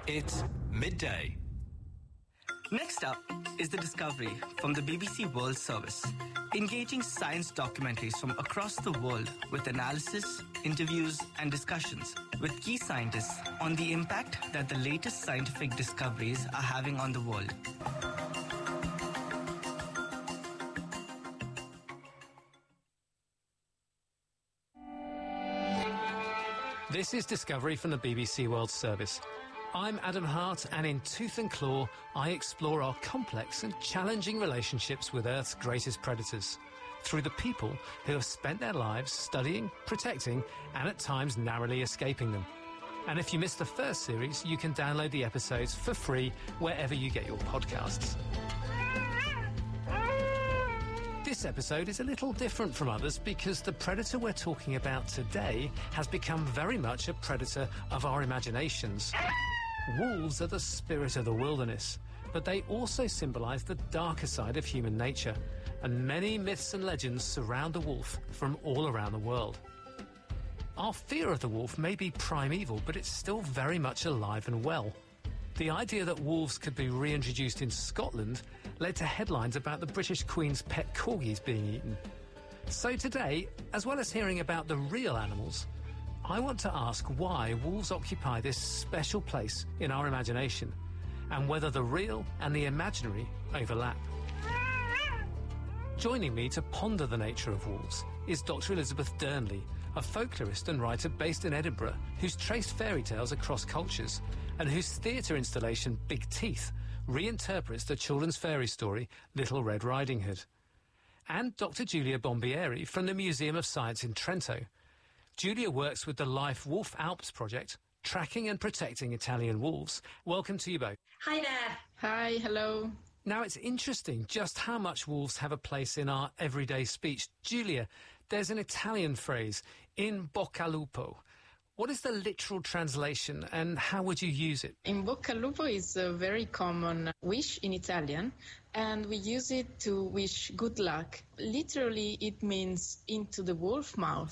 It's midday. Next up is The Discovery from the BBC World Service, engaging science documentaries from across the world with analysis, interviews and discussions with key scientists on the impact that the latest scientific discoveries are having on the world. This is Discovery from the BBC World Service. I'm Adam Hart, and in Tooth and Claw, I explore our complex and challenging relationships with Earth's greatest predators through the people who have spent their lives studying, protecting, and at times narrowly escaping them. And if you missed the first series, you can download the episodes for free wherever you get your podcasts. This episode is a little different from others because the predator we're talking about today has become very much a predator of our imaginations. Wolves are the spirit of the wilderness, but they also symbolise the darker side of human nature, and many myths and legends surround the wolf from all around the world. Our fear of the wolf may be primeval, but it's still very much alive and well. The idea that wolves could be reintroduced in Scotland led to headlines about the British Queen's pet corgis being eaten. So today, as well as hearing about the real animals, I want to ask why wolves occupy this special place in our imagination, and whether the real and the imaginary overlap. Joining me to ponder the nature of wolves is Dr. Elizabeth Dearnley, a folklorist and writer based in Edinburgh who's traced fairy tales across cultures and whose theatre installation Big Teeth reinterprets the children's fairy story Little Red Riding Hood. And Dr. Giulia Bombieri from the Museum of Science in Trento. Giulia works with the Life Wolf Alps project, tracking and protecting Italian wolves. Welcome to you both. Hi there. Hi, hello. Now, it's interesting just how much wolves have a place in our everyday speech. Giulia, there's an Italian phrase, in bocca al lupo. What is the literal translation and how would you use it? In bocca al lupo is a very common wish in Italian, and we use it to wish good luck. Literally, it means into the wolf mouth.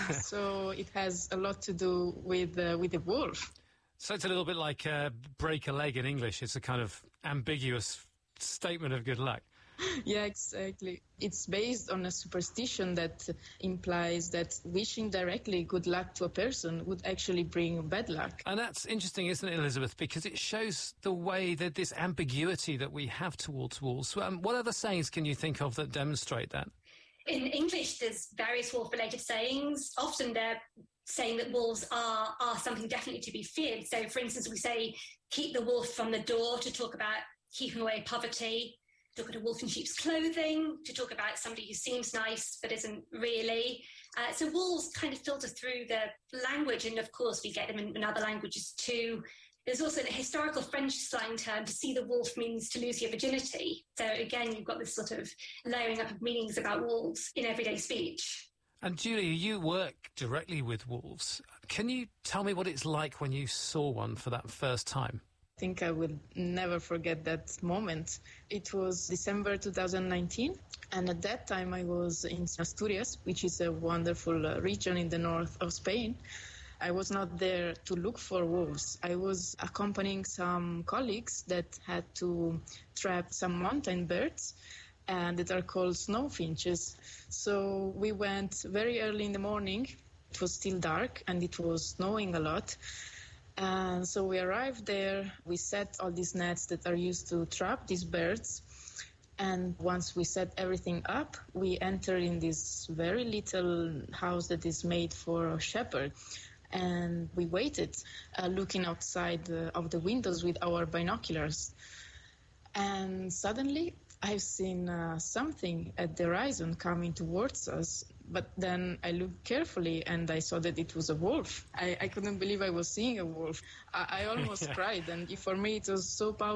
So it has a lot to do with the wolf. So it's a little bit like break a leg in English. It's a kind of ambiguous statement of good luck. Yeah, exactly. It's based on a superstition that implies that wishing directly good luck to a person would actually bring bad luck. And that's interesting, isn't it, Elizabeth? Because it shows the way that this ambiguity that we have towards wolves. What other sayings can you think of that demonstrate that? In English, there's various wolf-related sayings. Often they're saying that wolves are something definitely to be feared. So, for instance, we say, keep the wolf from the door, to talk about keeping away poverty. Look at a wolf in sheep's clothing, to talk about somebody who seems nice but isn't really. So wolves kind of filter through the language, and of course we get them in other languages too. There's also a historical French slang term, to see the wolf means to lose your virginity. So again, you've got this sort of layering up of meanings about wolves in everyday speech. And Giulia, you work directly with wolves. Can you tell me what it's like when you saw one for that first time? I think I will never forget that moment. It was December 2019, and at that time I was in Asturias, which is a wonderful region in the north of Spain. I was not there to look for wolves. I was accompanying some colleagues that had to trap some mountain birds, and that are called snowfinches. So we went very early in the morning. It was still dark and it was snowing a lot. And so we arrived there, we set all these nets that are used to trap these birds. And once we set everything up, we entered in this very little house that is made for a shepherd. And we waited, looking outside of the windows with our binoculars. And suddenly I've seen something at the horizon coming towards us, but then I looked carefully and I saw that it was a wolf. I couldn't believe I was seeing a wolf. I almost cried, and for me it was so powerful.